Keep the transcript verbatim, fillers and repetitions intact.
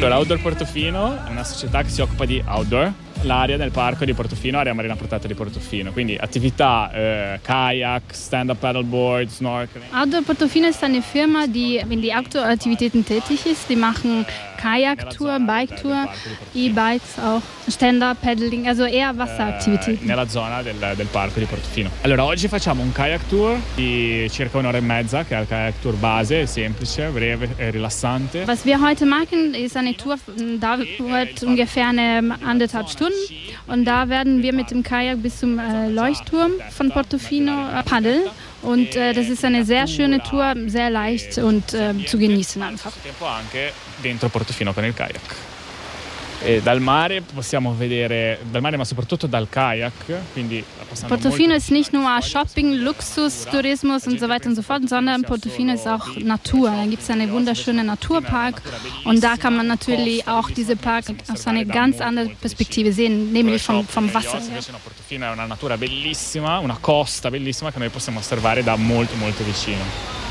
Allora, Outdoor Portofino è una società che si occupa di outdoor, l'area del parco di Portofino, area marina protetta di Portofino, quindi attività eh, kayak, stand-up paddleboard, snorkeling. Outdoor Portofino ist eine Firma, die in die Outdoor-Aktivitäten tätig ist. Die machen Kajaktour, Biketour, E-Bikes auch, Stand-up, Paddling, also eher Wasseraktivitäten. Eh, nella zona del, del parco di Portofino. Allora, oggi facciamo un kayak tour di circa un'ora e mezza, che è il kayak tour base, semplice, breve e rilassante. Was wir heute machen, ist eine Tour, dauert ungefähr eine anderthalb Stunden. Und da werden wir mit dem Kajak bis zum äh, Leuchtturm von Portofino äh, paddeln. Und äh, das ist eine sehr schöne Tour, sehr leicht und äh, zu genießen einfach. Anche dentro Portofino con il kayak. E dal mare possiamo vedere, dal mare ma soprattutto dal kayak, quindi Portofino ist nicht nur Shopping, Luxus, Tourismus und so weiter und so fort, sondern Portofino ist auch Natur. Da gibt es einen wunderschönen Naturpark und da kann man natürlich auch diese Park aus einer ganz anderen Perspektive sehen, nämlich vom, vom Wasser. Portofino è una natura bellissima, una costa bellissima che noi possiamo osservare da molto molto vicino.